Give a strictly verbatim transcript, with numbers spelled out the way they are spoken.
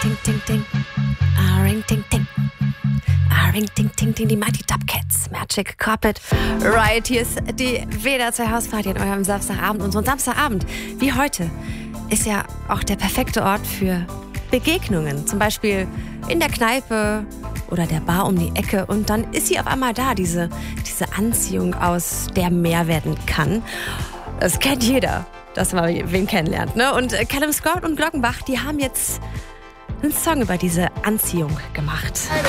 ting, ting, ting. Ah, ring, ting, ting. Ah, ring, ting, ting, ting. Die Mighty Top Cats. Magic Carpet Ride. Hier ist die W D R zwei Hausparty an eurem Samstagabend. Und so ein Samstagabend wie heute ist ja auch der perfekte Ort für Begegnungen. Zum Beispiel in der Kneipe oder der Bar um die Ecke. Und dann ist sie auf einmal da, diese, diese Anziehung, aus der mehr werden kann. Das kennt jeder, dass man wen kennenlernt, ne? Und Callum Scott und Glockenbach, die haben jetzt einen Song über diese Anziehung gemacht.